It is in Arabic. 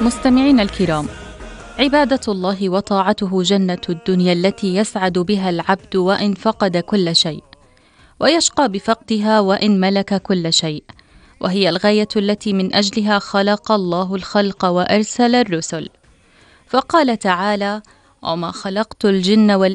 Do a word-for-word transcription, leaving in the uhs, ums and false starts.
مستمعينا الكرام، عبادة الله وطاعته جنة الدنيا التي يسعد بها العبد وإن فقد كل شيء، ويشقى بفقدها وإن ملك كل شيء، وهي الغاية التي من أجلها خلق الله الخلق وأرسل الرسل. فقال تعالى: وما خلقت الجن والإنس